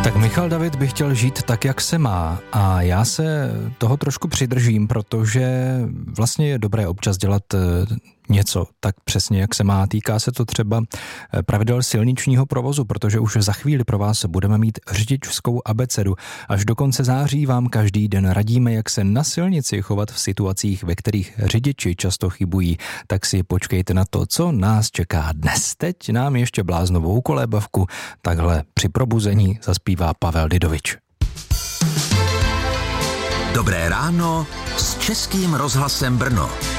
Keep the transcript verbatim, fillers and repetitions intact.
Tak Michal David by chtěl žít tak, jak se má, a já se toho trošku přidržím, protože vlastně je dobré občas dělat něco tak přesně, jak se má. Týká se to třeba pravidel silničního provozu, protože už za chvíli pro vás budeme mít řidičskou abecedu. Až do konce září vám každý den radíme, jak se na silnici chovat v situacích, ve kterých řidiči často chybují. Tak si počkejte na to, co nás čeká dnes. Teď nám ještě bláznovou kolébavku takhle při probuzení zaspívá Pavel Didovič. Dobré ráno s Českým rozhlasem Brno.